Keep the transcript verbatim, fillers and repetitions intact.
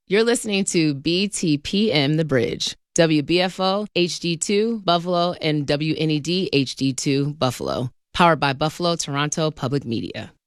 You're listening to B T P M The Bridge, W B F O H D two Buffalo, and W N E D H D two Buffalo, powered by Buffalo Toronto Public Media.